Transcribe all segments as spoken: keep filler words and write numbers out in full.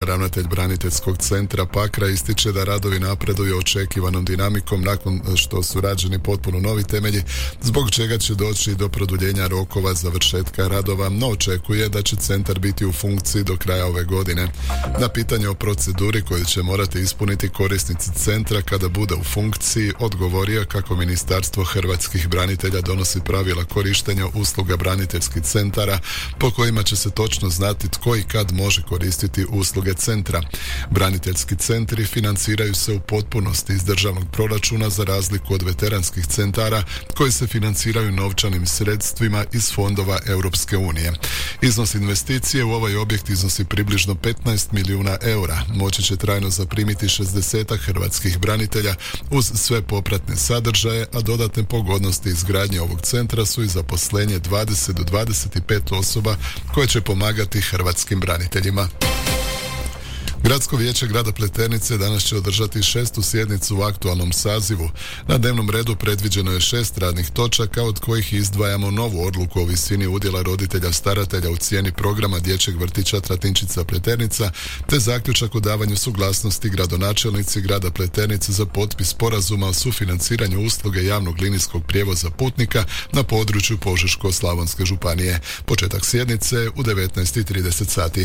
ravnatelj braniteljskog centra Pakra, ističe da radovi napreduju očekivanom dinamikom nakon što su rađeni potpuno novi temelji, zbog čega će doći do produljenja rokova završetka radova, no očekuje da će centar biti u funkciji do kraja ove godine. Na pitanje o proceduri koju će morati ispuniti korisnici centra kada bude u funkciji, odgovorio kako Ministarstvo hrvatskih branitelja donosi pravila korištenja usluga braniteljskih centara po kojima će se točno znati tko i kad može koristiti usluge centra. Braniteljski centri financiraju se u potpunosti iz državnog proračuna za razliku od veteranskih centara koji se financiraju novčanim sredstvima iz fondova Europske unije. Iznos investicije u ovaj objekt iznosi približno petnaest milijuna eura. Moći će trajno zaprimiti šezdesetak hrvatskih branitelja uz sve popratne sadržaje, a dodatne pogodnosti izgradnje ovog centra su i zaposlenje dvadeset do dvadeset pet osoba koje će pomagati hrvatskim braniteljima. Gradsko vijeće grada Pleternice danas će održati šestu sjednicu u aktualnom sazivu. Na dnevnom redu predviđeno je šest radnih točaka, od kojih izdvajamo novu odluku o visini udjela roditelja staratelja u cijeni programa dječjeg vrtića Tratinčica Pleternica, te zaključak o davanju suglasnosti gradonačelnici grada Pleternice za potpis sporazuma o sufinanciranju usluge javnog linijskog prijevoza putnika na području Požeško-slavonske županije. Početak sjednice u devetnaest i trideset sati.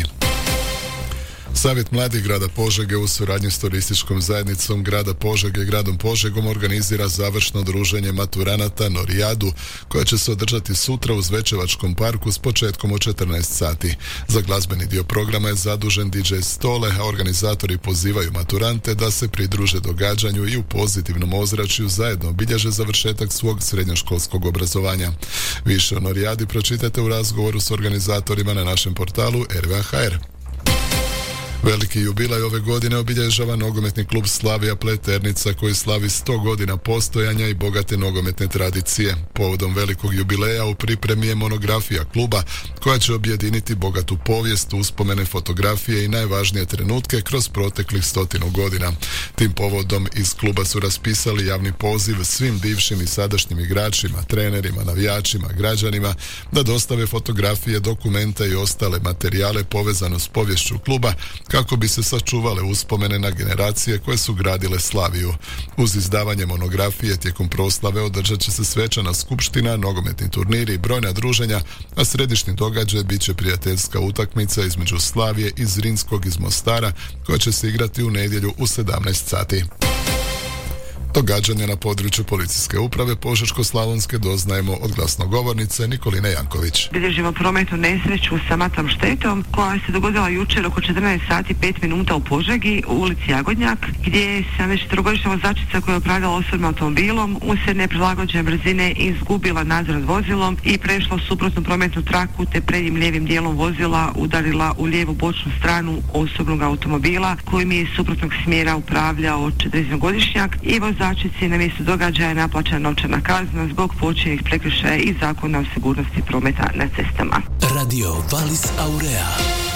Savjet mladih grada Požege u suradnji s turističkom zajednicom grada Požege i gradom Požegom organizira završno druženje maturanata Norijadu, koja će se održati sutra u Zvečevačkom parku s početkom u četrnaest sati. Za glazbeni dio programa je zadužen D J Stole, a organizatori pozivaju maturante da se pridruže događanju i u pozitivnom ozračju zajedno obilježe završetak svog srednjoškolskog obrazovanja. Više o Norijadi pročitajte u razgovoru s organizatorima na našem portalu R V A H R. Veliki jubilej ove godine obilježava nogometni klub Slavija Pleternica koji slavi sto godina postojanja i bogate nogometne tradicije. Povodom velikog jubileja u pripremi je monografija kluba koja će objediniti bogatu povijest, uspomene, fotografije i najvažnije trenutke kroz proteklih stotinu godina. Tim povodom iz kluba su raspisali javni poziv svim bivšim i sadašnjim igračima, trenerima, navijačima, građanima da dostave fotografije, dokumente i ostale materijale povezano s poviješću kluba kako bi se sačuvale uspomene na generacije koje su gradile Slaviju. Uz izdavanje monografije tijekom proslave održat će se svečana skupština, nogometni turniri i brojna druženja, a središnji događaj bit će prijateljska utakmica između Slavije i Zrinskog iz Mostara koja će se igrati u nedjelju u sedamnaest sati. Događanja na području policijske uprave Požeško-slavonske doznajemo od glasnogovornice Nikoline Janković. Bilježimo prometnu nesreću sa matnom štetom koja se dogodila jučer oko četrnaest sati pet minuta u Požegi u ulici Jagodnjak, gdje je sedamnaestogodišnja vozačica koja je upravljala osobnim automobilom usred neprilagođene brzine izgubila nadzor nad vozilom i prešla u suprotnu prometnu traku te prednjim lijevim dijelom vozila udarila u lijevu bočnu stranu osobnog automobila kojim je iz suprotnog smjera upravljao četrdesetgodišnjak i vozač Začici na mjestu događaja je naplaćena novčana kazna zbog počinjenih prekršaja i Zakona o sigurnosti prometa na cestama. Radio Valis Aurea.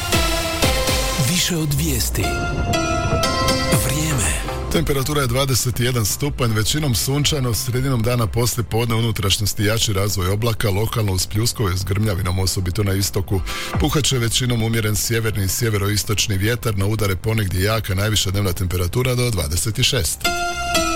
Više od vijesti. Vrijeme. Temperatura je dvadeset jedan stupanj, većinom sunčano, sredinom dana poslije podne unutrašnjosti jači razvoj oblaka, lokalno uz pljuskove s grmljavinom, osobito na istoku. Puhat će većinom umjeren sjeverni i sjeveroistočni vjetar, na udare ponegdje jaka, najviša dnevna temperatura do dvadeset šest.